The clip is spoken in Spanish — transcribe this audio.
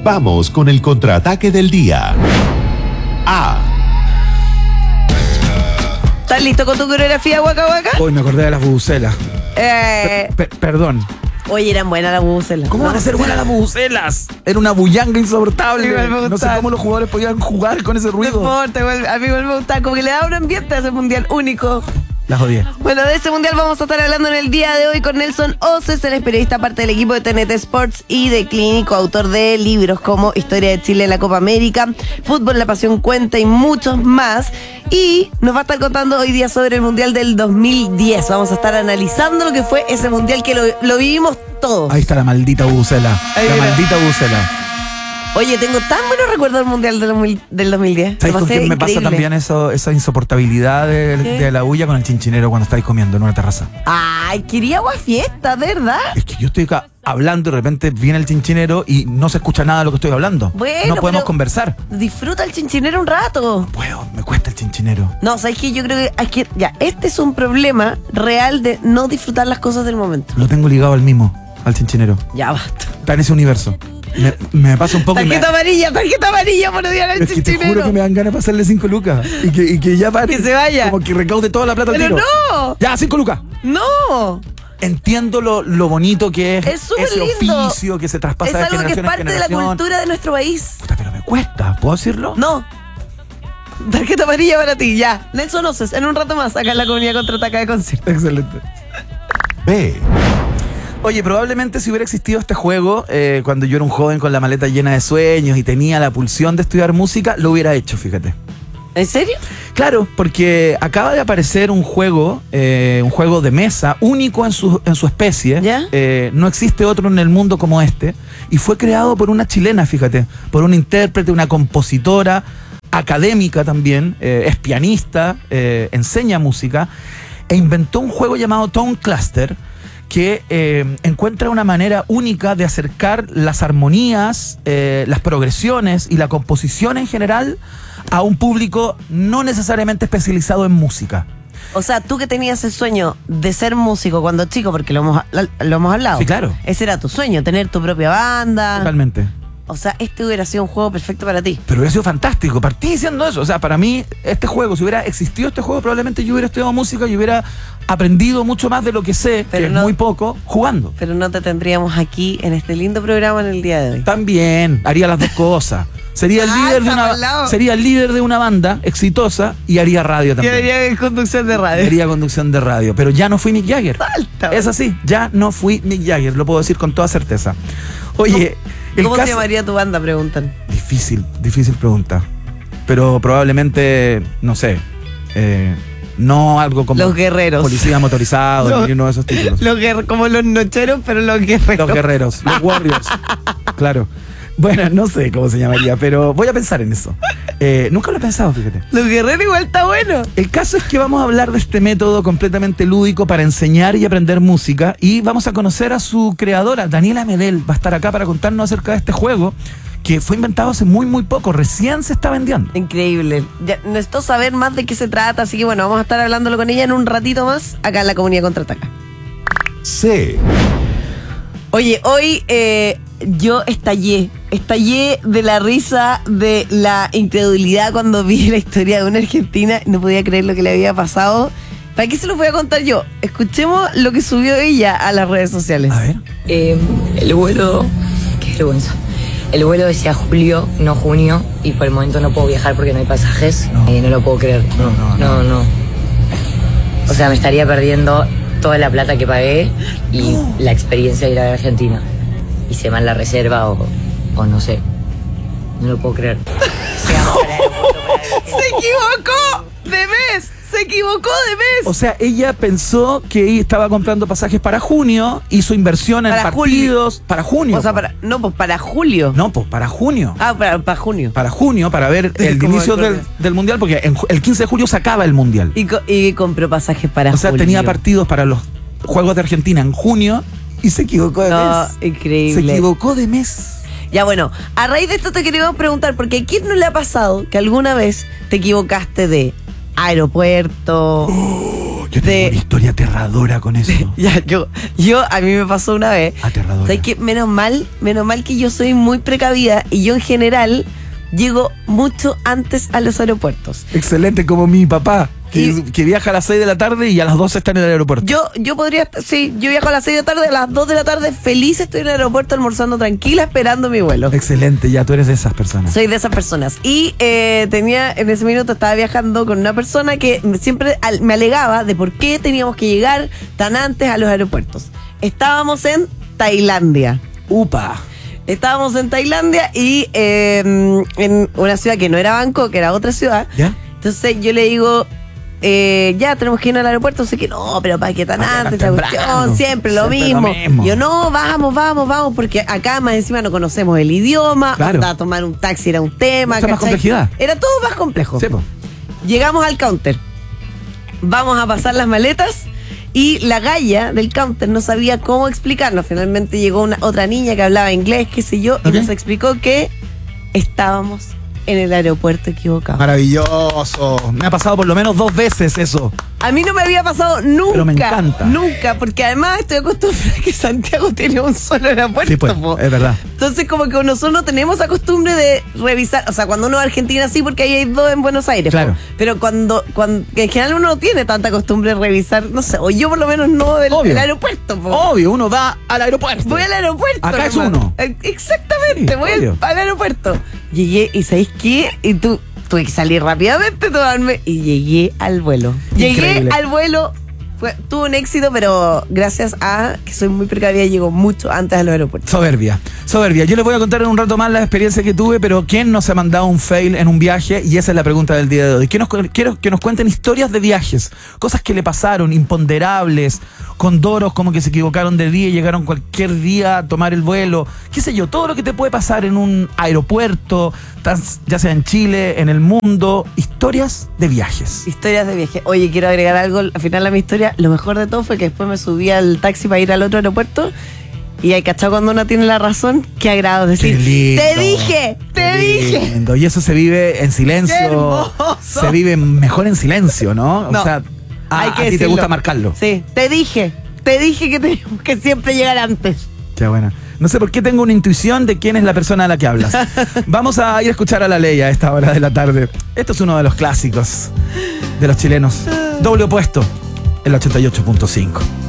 Vamos con el contraataque del día. ¿Estás listo con tu coreografía, Waka Waka? Hoy me acordé de las bubucelas. Perdón. Oye, eran buenas las bubucelas. ¿Cómo van a ser buenas las bubucelas? Era una bullanga insoportable. Igual me No sé cómo los jugadores podían jugar con ese ruido. No importa, a mí igual me gustaba. Como que le da un ambiente a ese mundial único. Las odié. Bueno, de ese mundial vamos a estar hablando en el día de hoy con Nelson Oces. Él es periodista, parte del equipo de TNT Sports y de Clínico, autor de libros como Historia de Chile en la Copa América, Fútbol, la pasión cuenta y muchos más. Y nos va a estar contando hoy día sobre el mundial del 2010. Vamos a estar analizando lo que fue ese mundial que lo vivimos todos. Ahí está la maldita bubucela. Maldita bubucela. Oye, tengo tan buenos recuerdos del mundial del 2010. ¿Sabes con quién me pasa también esa insoportabilidad de la bulla? Con el chinchinero cuando estáis comiendo en una terraza. Ay, quería agua fiesta, ¿verdad? Es que yo estoy acá hablando y de repente viene el chinchinero y no se escucha nada de lo que estoy hablando. Bueno, no podemos conversar. Disfruta el chinchinero un rato. No puedo, me cuesta el chinchinero. No, ¿sabes qué? Yo creo que ya, este es un problema real de no disfrutar las cosas del momento. Lo tengo ligado al mimo, al chinchinero. Ya basta. Está en ese universo. Me pasa un poco. Tarjeta amarilla por odiar al es que chinchinero. te juro que me dan ganas de pasarle 5 lucas. Y que ya pare. Que se vaya. Como que recaude toda la plata al Pero tiro. no. Ya, 5 lucas. No. Entiendo lo bonito que es súper ese lindo. oficio que se traspasa Es de algo que es generación en parte de la generación. cultura de nuestro país. Puta, pero me cuesta. ¿Puedo decirlo? No. Tarjeta amarilla para ti, ya. Nelson Oces, en un rato más, acá en la Comunidad Contraataca de Concierto. Excelente. Oye, probablemente si hubiera existido este juego cuando yo era un joven con la maleta llena de sueños y tenía la pulsión de estudiar música, lo hubiera hecho, fíjate. ¿En serio? Claro, porque acaba de aparecer un juego de mesa único en su especie. ¿Ya? No existe otro en el mundo como este. Y fue creado por una chilena, fíjate, por una intérprete, una compositora, académica también, es pianista, enseña música, e inventó un juego llamado Tone Cluster, que encuentra una manera única de acercar las armonías, las progresiones y la composición en general a un público no necesariamente especializado en música. O sea, tú que tenías el sueño de ser músico cuando chico, porque lo hemos hablado. Sí, claro. Ese era tu sueño, tener tu propia banda. Totalmente. O sea, este hubiera sido un juego perfecto para ti. Pero hubiera sido fantástico, partí diciendo eso. O sea, para mí, este juego, si hubiera existido este juego, probablemente yo hubiera estudiado música y hubiera aprendido mucho más de lo que sé, pero que no, es muy poco, jugando. Pero no te tendríamos aquí en este lindo programa en el día de hoy. También, haría las dos cosas. Sería el líder de una banda exitosa y haría radio también. Yo haría conducción de radio. Haría conducción de radio, pero ya no fui Mick Jagger. Falta. Es así, ya no fui Mick Jagger, lo puedo decir con toda certeza. Oye, ¿Cómo se llamaría tu banda? Preguntan. Difícil pregunta. Pero probablemente, no sé, no algo como Los Guerreros. Policía Motorizado, ni uno de esos títulos. Como los nocheros, pero los guerreros. Los Guerreros, los Warriors. Claro. Bueno, no sé cómo se llamaría, pero voy a pensar en eso. Nunca lo he pensado, fíjate. Los guerreros igual está bueno. El caso es que vamos a hablar de este método completamente lúdico para enseñar y aprender música, y vamos a conocer a su creadora, Daniela Medel. Va a estar acá para contarnos acerca de este juego que fue inventado hace muy poco, recién se está vendiendo. Increíble. Ya, necesito saber más de qué se trata, así que bueno, vamos a estar hablándolo con ella en un ratito más, acá en la Comunidad Contraataca. Oye, hoy yo estallé de la risa, de la incredulidad cuando vi la historia de una argentina. No podía creer lo que le había pasado. ¿Para qué se los voy a contar yo? Escuchemos lo que subió ella a las redes sociales. A ver. El vuelo... Qué vergüenza. El vuelo decía julio, no junio, y por el momento no puedo viajar porque no hay pasajes. No lo puedo creer. No. O sea, me estaría perdiendo toda la plata que pagué y la experiencia de ir a ver Argentina. Hice mal la reserva o no sé. No lo puedo creer. ¡Se equivocó de mes! ¡Se equivocó de mes! O sea, ella pensó que estaba comprando pasajes para junio, hizo inversión en Para partidos. Para junio. O sea, para julio. No, pues para junio. Ah, para junio. Para junio, para ver el Como inicio el del Mundial, porque el 15 de julio se acaba el Mundial. Y compró pasajes para O sea, julio. tenía partidos para los Juegos de Argentina en junio y se equivocó de No, mes. increíble. Se equivocó de mes. Ya bueno, a raíz de esto te queríamos preguntar, porque ¿a quién no le ha pasado que alguna vez te equivocaste de aeropuerto, Yo tengo una historia aterradora con eso. Ya, a mí me pasó una vez. Aterradora. ¿Sabes qué? Menos mal que yo soy muy precavida y yo en general llego mucho antes a los aeropuertos. Excelente, como mi papá, que viaja a las 6 de la tarde y a las 12 está en el aeropuerto. Yo podría, sí, yo viajo a las 6 de la tarde, a las 2 de la tarde feliz estoy en el aeropuerto almorzando tranquila esperando mi vuelo. Excelente, ya tú eres de esas personas. Soy de esas personas. Y en ese minuto estaba viajando con una persona que siempre me alegaba de por qué teníamos que llegar tan antes a los aeropuertos. Estábamos en Tailandia. ¡Upa! Estábamos en Tailandia y en una ciudad que no era Bangkok, que era otra ciudad. ¿Ya? Entonces yo le digo, ya tenemos que ir al aeropuerto. Sé que no, pero ¿para qué tan antes? La cuestión, siempre lo mismo. Yo no, vamos, porque acá más encima no conocemos el idioma. Claro. A tomar un taxi era un tema. Mucha más complejidad. Era todo más complejo. Sí, po. Llegamos al counter. Vamos a pasar las maletas. Y la galla del counter no sabía cómo explicarnos. Finalmente llegó otra niña que hablaba inglés, qué sé yo, y nos explicó que estábamos en el aeropuerto equivocado. Maravilloso. Me ha pasado por lo menos 2 veces eso. A mí no me había pasado nunca. Pero me encanta. Nunca, porque además estoy acostumbrada a que Santiago tiene un solo aeropuerto. Sí, pues, es verdad. Entonces, como que nosotros no tenemos la costumbre de revisar. O sea, cuando uno va a Argentina sí, porque ahí hay 2 en Buenos Aires. Claro. Pero cuando que en general uno no tiene tanta costumbre de revisar, no sé, o yo por lo menos no del aeropuerto. Obvio, uno va al aeropuerto. Voy al aeropuerto. Acá es hermano. uno. Exactamente, Sí, voy obvio. al aeropuerto. Llegué, y ¿sabéis qué? Y tuve que salir rápidamente, tomarme, y llegué al vuelo. Increíble. Llegué al vuelo, tuvo un éxito, pero gracias a que soy muy precavida, llego mucho antes a los aeropuertos. Soberbia. Yo les voy a contar en un rato más la experiencia que tuve, pero ¿quién no se ha mandado un fail en un viaje? Y esa es la pregunta del día de hoy. Quiero que nos cuenten historias de viajes, cosas que le pasaron, imponderables, condoros como que se equivocaron de día y llegaron cualquier día a tomar el vuelo, qué sé yo, todo lo que te puede pasar en un aeropuerto, ya sea en Chile, en el mundo, historias de viajes. Historias de viaje. Oye, quiero agregar algo al final a mi historia. Lo mejor de todo fue que después me subí al taxi para ir al otro aeropuerto. Y hay cachado cuando uno tiene la razón, qué agrado decir, Qué lindo. te dije. Lindo. Y eso se vive en silencio. ¡Qué hermoso! Se vive mejor en silencio, ¿no? No, O sea, hay que a ti te decirlo. gusta marcarlo. Sí, te dije que teníamos que siempre llegar antes. Qué buena. No sé por qué tengo una intuición de quién es la persona a la que hablas. Vamos a ir a escuchar a La Ley a esta hora de la tarde. Esto es uno de los clásicos de los chilenos. Doble opuesto, el 88.5.